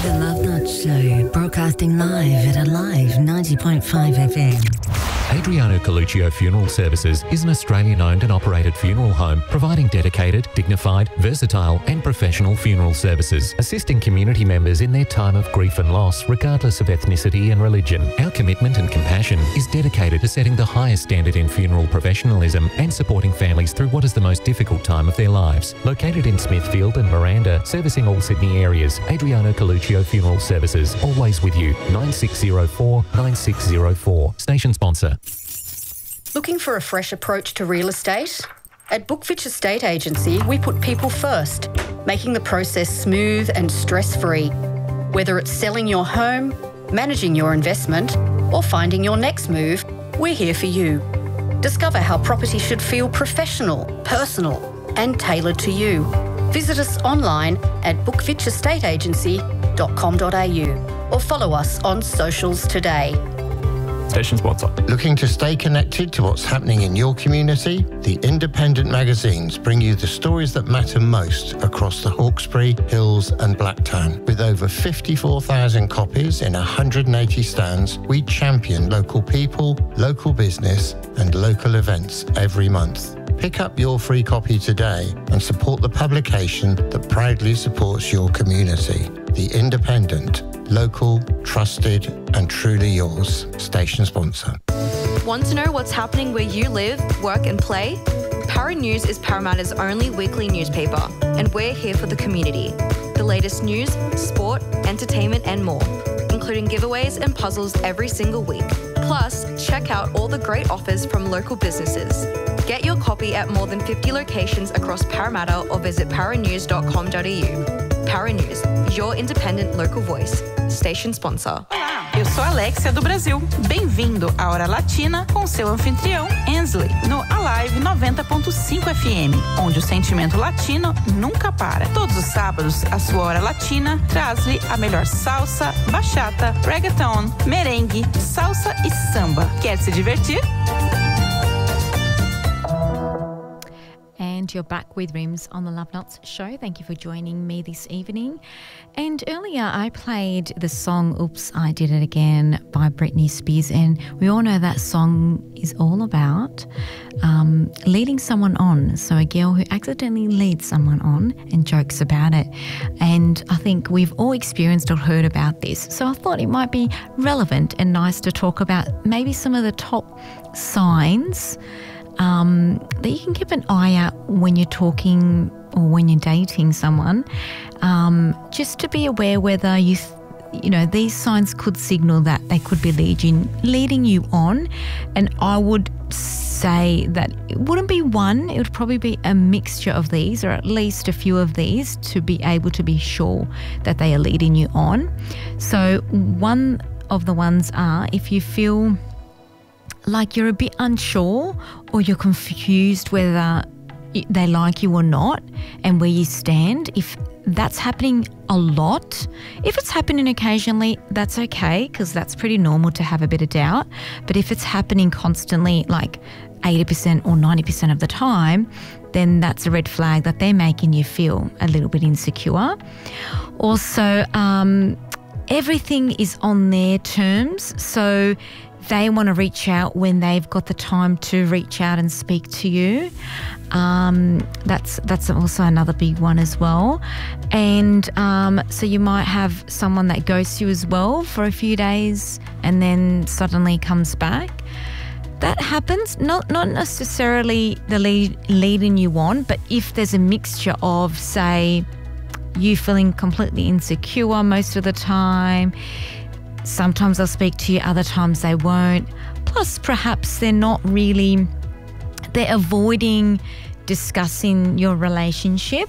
The Love Nuts Show, broadcasting live at Alive 90.5 FM. Adriano Coluccio Funeral Services is an Australian-owned and operated funeral home providing dedicated, dignified, versatile and professional funeral services, assisting community members in their time of grief and loss regardless of ethnicity and religion. Our commitment and compassion is dedicated to setting the highest standard in funeral professionalism and supporting families through what is the most difficult time of their lives. Located in Smithfield and Miranda, servicing all Sydney areas, Adriano Coluccio Funeral Services, always with you. 9604 9604. Station sponsor. Looking for a fresh approach to real estate? At Bookfitch Estate Agency, we put people first, making the process smooth and stress-free. Whether it's selling your home, managing your investment, or finding your next move, we're here for you. Discover how property should feel professional, personal, and tailored to you. Visit us online at bookfitchestateagency.com.au or follow us on socials today. Station sponsor. Looking to stay connected to what's happening in your community? The Independent magazines bring you the stories that matter most across the Hawkesbury, Hills and Blacktown. With over 54,000 copies in 180 stands, we champion local people, local business and local events every month. Pick up your free copy today and support the publication that proudly supports your community. The Independent. Local, trusted and truly yours. Station sponsor. Want to know what's happening where you live, work and play? Para News is Parramatta's only weekly newspaper, and we're here for the community. The latest news, sport, entertainment and more, including giveaways and puzzles every single week. Plus, check out all the great offers from local businesses. Get your copy at more than 50 locations across Parramatta or visit paranews.com.au. Para News, your independent local voice. Station sponsor. Olá, eu sou a Alexia do Brasil. Bem-vindo à Hora Latina com seu anfitrião, Ensley, no Alive 90.5 FM, onde o sentimento latino nunca para. Todos os sábados, a sua Hora Latina traz-lhe a melhor salsa, bachata, reggaeton, merengue, salsa e samba. Quer se divertir? And you're back with Rims on the Love Nuts show. Thank you for joining me this evening. And earlier I played the song Oops, I Did It Again by Britney Spears, and we all know that song is all about leading someone on. So a girl who accidentally leads someone on and jokes about it. And I think we've all experienced or heard about this. So I thought it might be relevant and nice to talk about maybe some of the top signs that you can keep an eye out when you're talking or when you're dating someone, just to be aware whether you know, these signs could signal that they could be leading you on. And I would say that it wouldn't be one, it would probably be a mixture of these, or at least a few of these, to be able to be sure that they are leading you on. So one of the ones are if you feel like you're a bit unsure or you're confused whether they like you or not and where you stand. If that's happening a lot, if it's happening occasionally, that's okay, because that's pretty normal to have a bit of doubt. But if it's happening constantly, like 80% or 90% of the time, then that's a red flag that they're making you feel a little bit insecure. Also, everything is on their terms. So they want to reach out when they've got the time to reach out and speak to you. That's also another big one as well. And so you might have someone that ghosts you as well for a few days and then suddenly comes back. That happens, not necessarily the leading you on, but if there's a mixture of, say, you feeling completely insecure most of the time, sometimes they'll speak to you, other times they won't. Plus, perhaps they're avoiding discussing your relationship,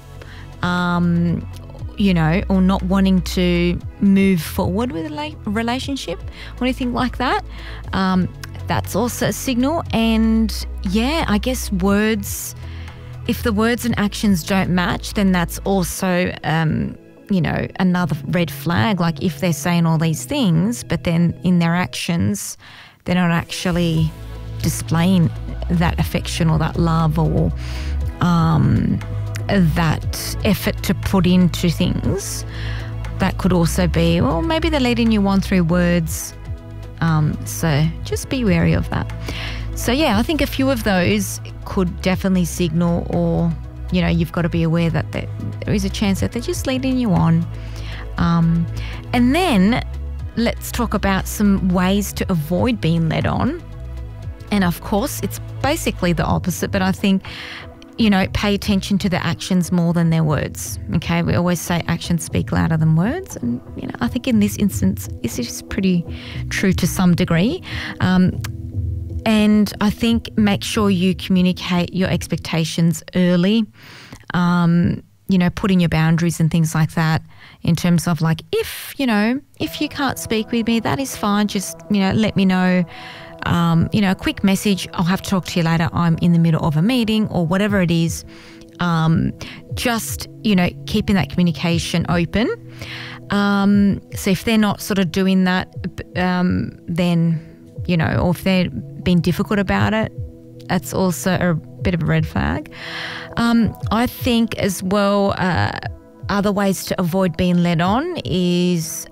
you know, or not wanting to move forward with a relationship or anything like that. That's also a signal. And yeah, I guess words, if the words and actions don't match, then that's also you know, another red flag. Like if they're saying all these things, but then in their actions, they're not actually displaying that affection or that love or that effort to put into things, that could also be, well, maybe they're leading you on through words. So just be wary of that. So yeah, I think a few of those could definitely signal, or, you know, you've got to be aware that there is a chance that they're just leading you on. And then let's talk about some ways to avoid being led on. And of course, it's basically the opposite, but I think, you know, pay attention to the actions more than their words. Okay, we always say actions speak louder than words. And, you know, I think in this instance, this is pretty true to some degree. And I think make sure you communicate your expectations early, you know, putting your boundaries and things like that, in terms of like, if you can't speak with me, that is fine. Just, you know, let me know. You know, a quick message, I'll have to talk to you later, I'm in the middle of a meeting, or whatever it is. Just, you know, keeping that communication open. So if they're not sort of doing that, then, you know, or if they're being difficult about it, that's also a bit of a red flag. I think as well, other ways to avoid being led on is,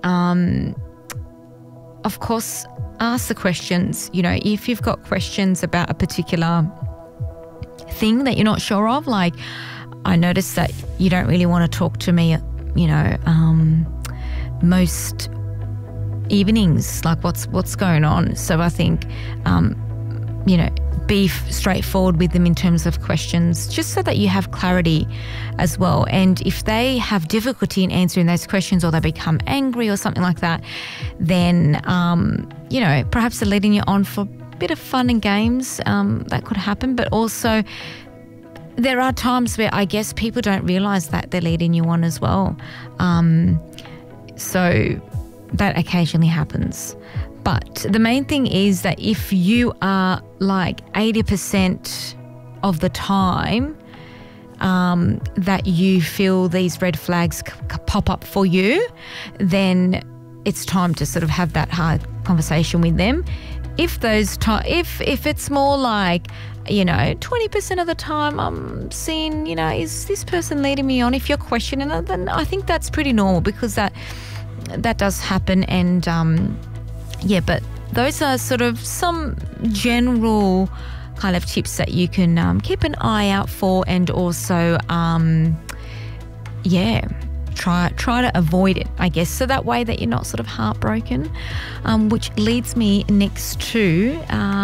of course, ask the questions. You know, if you've got questions about a particular thing that you're not sure of, like, I noticed that you don't really want to talk to me, you know, most evenings, like what's going on. So I think, you know, be straightforward with them in terms of questions, just so that you have clarity as well. And if they have difficulty in answering those questions, or they become angry or something like that, then, you know, perhaps they're leading you on for a bit of fun and games. That could happen. But also, there are times where I guess people don't realise that they're leading you on as well. So that occasionally happens. But the main thing is that if you are like 80% of the time that you feel these red flags pop up for you, then it's time to sort of have that hard conversation with them. If it's more like, you know, 20% of the time I'm seeing, you know, is this person leading me on? If you're questioning it, then I think that's pretty normal, because that does happen. And yeah, but those are sort of some general kind of tips that you can keep an eye out for, and also, yeah, try to avoid it, I guess, so that way that you're not sort of heartbroken. Which leads me into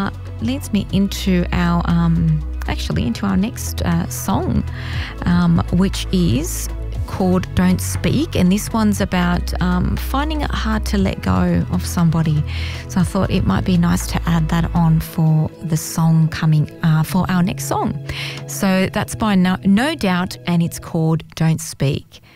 our next song, which is called Don't Speak, and this one's about finding it hard to let go of somebody. So I thought it might be nice to add that on for the song coming for our next song. So that's by No Doubt, and it's called Don't Speak.